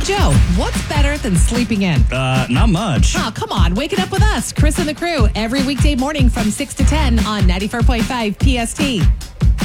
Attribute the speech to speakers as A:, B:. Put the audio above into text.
A: Joe, what's better than sleeping in?
B: Not much.
A: Oh, come on. Wake it up with us, Chris and the crew, every weekday morning from 6 to 10 on 94.5 PST.